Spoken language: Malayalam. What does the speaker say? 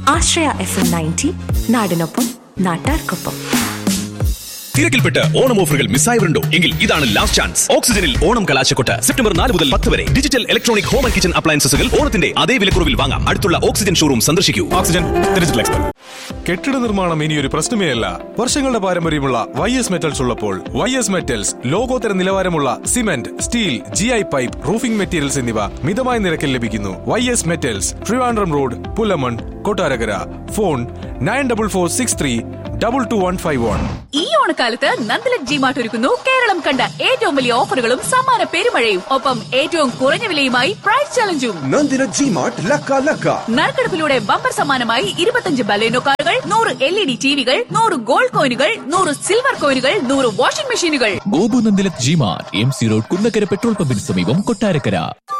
ആശ്രയ FM 90 നാടിനൊപ്പം നാട്ടാർക്കൊപ്പം. തിരക്കിൽപ്പെട്ട് ഓണം ഓഫറുകൾ മിസ്സായവരുണ്ടോ? എങ്കിൽ ഇതാണ് ലാസ്റ്റ് ചാൻസ്. ഓക്സിജനിൽ ഓണം കലാശക്കൊട്ട് സെപ്റ്റംബർ 4 മുതൽ 10 വരെ. Digital electronic home and kitchen അപ്ലയൻസസുകൾ ഓണത്തിന്റെ അതേ വിലക്കുറവിൽ വാങ്ങാം. അടുത്തുള്ള ഓക്സിജൻ ഷോറൂം സന്ദർശിക്കൂ. Oxygen digital expert. കെട്ടിട നിർമ്മാണം ഇനിയൊരു പ്രശ്നമേ അല്ല. വർഷങ്ങളുടെ പാരമ്പര്യമുള്ള YS മെറ്റൽസ് ഉള്ളപ്പോൾ YS മെറ്റൽസ് ലോകോത്തര നിലവാരമുള്ള cement, steel, GI pipe, roofing materials എന്നിവ മിതമായ നിരക്കിൽ ലഭിക്കുന്നു. YS metals, Trivandrum road, Pullamon, Kottarakkara. Phone 9446322151. ഈ ഓണക്കാലത്ത് നന്ദലക് ജിമാർട്ട് ഒരുക്കുന്നു കേരളം കണ്ട ഏറ്റവും വലിയ ഓഫറുകളും സമ്മാന പെരുമഴയും. ഒപ്പം ഏറ്റവും കുറഞ്ഞ വിലയുമായി പ്രൈസ് ചലഞ്ചും. നന്ദലക് ജിമാർട്ട് ലക്ക ലക്ക. നറുക്കെടുപ്പിലൂടെ ബമ്പർ സമ്മാനമായി 25 ബലേനോ കാറുകൾ, 100 LED ടിവികൾ, 100 ഗോൾഡ് കോയിനുകൾ, 100 സിൽവർ കോയിനുകൾ, 100 വാഷിംഗ് മെഷീനുകൾ. Gopu നന്ദലക് G-Mart, MC road, Kunnakkara petrol പമ്പിന് സമീപം, കൊട്ടാരക്കര.